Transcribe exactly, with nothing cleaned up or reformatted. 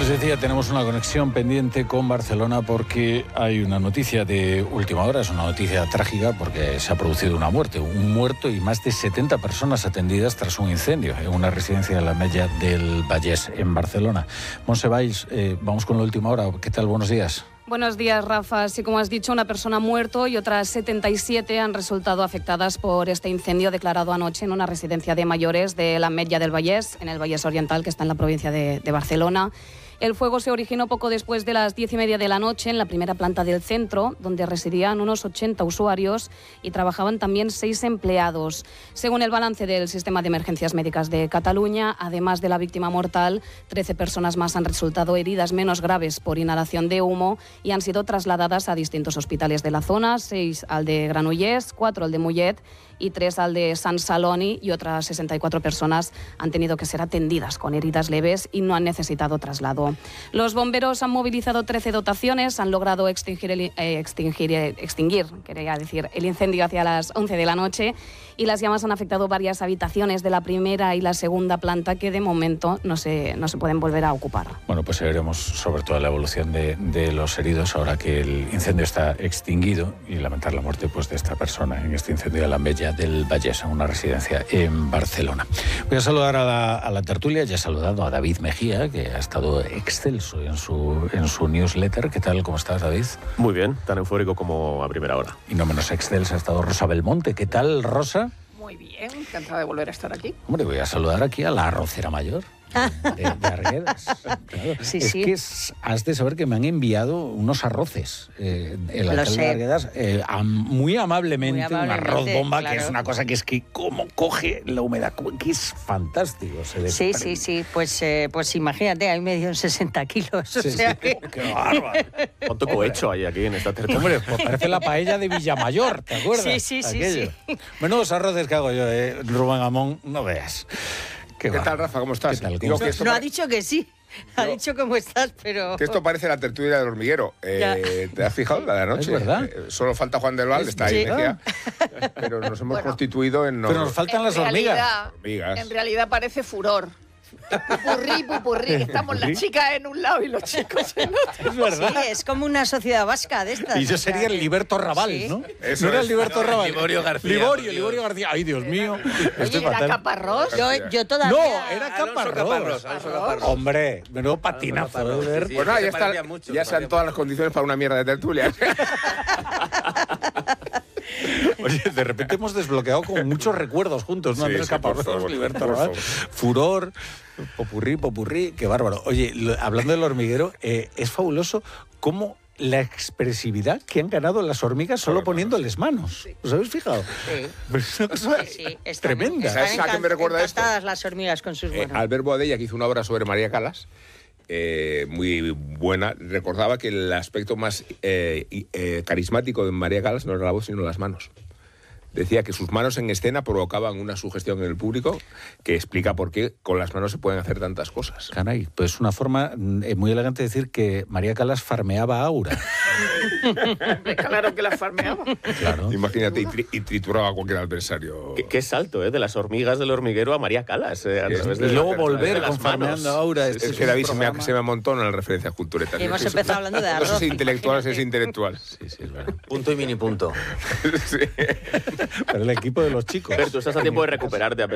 Les decía, tenemos una conexión pendiente con Barcelona porque hay una noticia de última hora, es una noticia trágica porque se ha producido una muerte, un muerto y más de setenta personas atendidas tras un incendio en una residencia de la Ametlla del Vallès, en Barcelona. Montse Valls, eh, vamos con la última hora. ¿Qué tal? Buenos días. Buenos días, Rafa. Así como has dicho, una persona ha muerto y otras setenta y siete han resultado afectadas por este incendio declarado anoche en una residencia de mayores de la Ametlla del Vallès, en el Vallès Oriental, que está en la provincia de, de Barcelona. El fuego se originó poco después de las diez y media de la noche en la primera planta del centro, donde residían unos ochenta usuarios y trabajaban también seis empleados. Según el balance del Sistema de Emergencias Médicas de Cataluña, además de la víctima mortal, trece personas más han resultado heridas menos graves por inhalación de humo y han sido trasladadas a distintos hospitales de la zona, seis al de Granollers, cuatro al de Mollet y tres al de Sant Celoni, y otras sesenta y cuatro personas han tenido que ser atendidas con heridas leves y no han necesitado traslado. Los bomberos han movilizado trece dotaciones, han logrado extinguir, el, eh, extinguir, eh, extinguir quería decir, el incendio hacia las once de la noche, y las llamas han afectado varias habitaciones de la primera y la segunda planta que de momento no se, no se pueden volver a ocupar. Bueno, pues veremos sobre todo la evolución de, de los heridos ahora que el incendio está extinguido, y lamentar la muerte pues, de esta persona en este incendio de la Ametlla del Vallès, en una residencia en Barcelona. Voy a saludar a la, a la tertulia. Ya he saludado a David Mejía, que ha estado excelso en su, en su newsletter. ¿Qué tal? ¿Cómo estás, David? Muy bien, tan eufórico como a primera hora. Y no menos excelsa ha estado Rosa Belmonte. ¿Qué tal, Rosa? Muy bien, encantada de volver a estar aquí. Hombre, voy a saludar aquí a la arrocera mayor de, de Arguedas. Claro. Sí, es sí. que es, has de saber que me han enviado unos arroces. Eh, el Lo alcalde sé. de Arguedas, eh, am- muy, amablemente, Muy amablemente, un arroz bomba, claro. que es una cosa que es que cómo coge la humedad, que es fantástico. Se Sí, desprende. sí, sí, pues, eh, pues imagínate, ahí me dio sesenta kilos, o Sí, sea sí. que... ¡Qué bárbaro! ¿Cuánto cohecho hay aquí en esta tertulia? Hombre, pues parece la paella de Villamayor, ¿te acuerdas? Sí, sí, sí, Aquello. sí. Menudos arroces que hago yo, eh, Rubén Amón, no veas. Qué, ¿Qué bárbaro. tal, Rafa? ¿Cómo estás? ¿Qué tal? ¿Cómo Digo estás? que esto, No ha pare- dicho que sí, ha No. dicho cómo estás, pero... que esto parece la tertulia del hormiguero. Eh, ¿Te has fijado la de anoche? Es verdad. Eh, solo falta Juan del Val, está ahí, Sí. Mejía. Pero nos hemos Bueno. constituido en... Pero nos faltan En las hormigas. realidad- Hormigas. En realidad parece furor. Pupurrí, pupurrí. Estamos las chicas en un lado y los chicos en otro. Es verdad. Sí, es como una sociedad vasca de estas. Y yo o sea sería el que- Liberto Raval, Sí. ¿no? Eso ¿No era es. el Liberto No, Raval? Liborio García, Liborio, por Dios. Liborio García. Ay, Dios mío. Oye, Estoy ¿era fatal. Caparrós? Yo, yo todavía... No, era Alonso Caparrós. Caparrós, Alonso Caparrós. Hombre, menudo patinazo, Caparrós, ¿eh? sí, sí. Pues nada, se ya, parecía está, mucho, ya se sean parecía todas mucho. las condiciones para una mierda de tertulia. Oye, de repente hemos desbloqueado como muchos recuerdos juntos, ¿no? Sí, Andrés sí, por Caparrós, favor, Liberto por Raval, favor. Furor, popurrí, popurrí, qué bárbaro. Oye, lo- hablando del hormiguero, eh, es fabuloso cómo la expresividad que han ganado las hormigas solo Joder, poniéndoles manos. ¿Os habéis fijado? Sí. Pues es una cosa Sí, sí, están- tremenda. están ¿Sabes a qué me encant- recuerda esto? encantadas las hormigas con sus Eh, buenos. Albert Boadella, que hizo una obra sobre María Calas, eh, muy buena, recordaba que el aspecto más eh, y- eh, carismático de María Calas no era la voz, sino las manos. Decía que sus manos en escena provocaban una sugestión en el público que explica por qué con las manos se pueden hacer tantas cosas. Caray, pues es una forma mm, eh, muy elegante de decir que María Calas farmeaba a Aura. Claro que la farmeaba. Claro. Imagínate, y, tri- y trituraba a cualquier adversario. ¿Qué, qué salto, ¿eh? De las hormigas del hormiguero a María Calas. Eh, a Sí, través y de- luego a través de volver las con farmeando a manos. Aura. Es Este que David se me, programa. se me amontona en las referencias culturetas. Y hemos Eso- empezado hablando de No sé arroz, si intelectual o si es imagínate. intelectual. Sí, sí, es verdad. Punto y mini punto. Sí. Pero el equipo de los chicos. Pero tú estás a tiempo de recuperarte a pesar